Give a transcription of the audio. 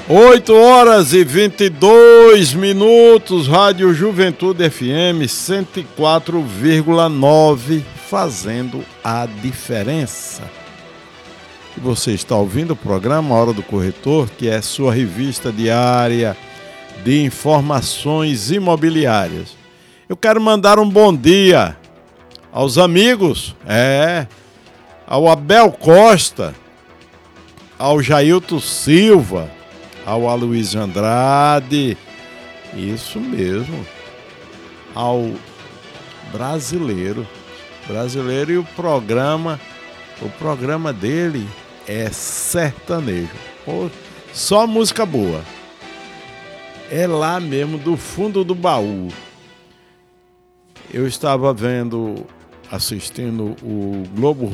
8h22, Rádio Juventude FM 104,9, fazendo a diferença. E você está ouvindo o programa Hora do Corretor, que é sua revista diária de informações imobiliárias. Eu quero mandar um bom dia aos amigos, ao Abel Costa, ao Jailton Silva, ao Aloysio Andrade, isso mesmo, ao Brasileiro, e o programa dele é sertanejo, só música boa, é lá mesmo do fundo do baú. Eu estava assistindo o Globo